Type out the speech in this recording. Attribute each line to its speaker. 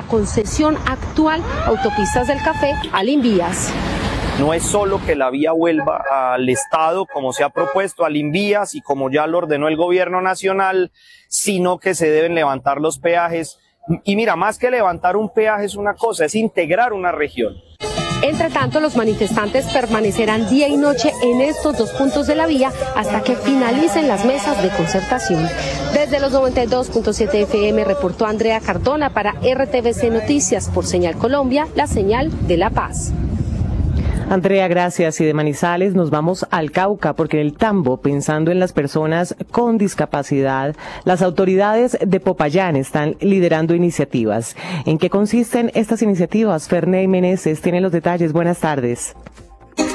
Speaker 1: concesión actual Autopistas del Café al Invías.
Speaker 2: No es solo que la vía vuelva al Estado, como se ha propuesto, al Invías y como ya lo ordenó el gobierno nacional, sino que se deben levantar los peajes. Y mira, más que levantar un peaje es una cosa, es integrar una región.
Speaker 1: Entre tanto, los manifestantes permanecerán día y noche en estos dos puntos de la vía hasta que finalicen las mesas de concertación. Desde los 92.7 FM reportó Andrea Cardona para RTVC Noticias por Señal Colombia, la señal de la paz.
Speaker 3: Andrea, gracias. Y de Manizales nos vamos al Cauca, porque en el Tambo, pensando en las personas con discapacidad, las autoridades de Popayán están liderando iniciativas. ¿En qué consisten estas iniciativas? Ferney Meneses tiene los detalles. Buenas tardes.